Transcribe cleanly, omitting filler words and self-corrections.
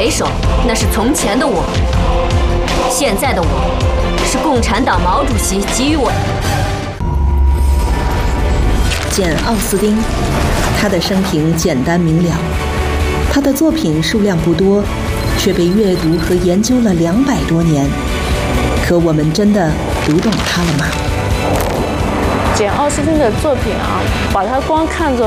匪首那是从前的我，现在的我是共产党毛主席给予我的。 简·奥斯汀，他的生平简单明了，他的作品数量不多，却被阅读和研究了200多年。可我们真的读懂他了吗？ 简·奥斯汀的作品啊，把它光看作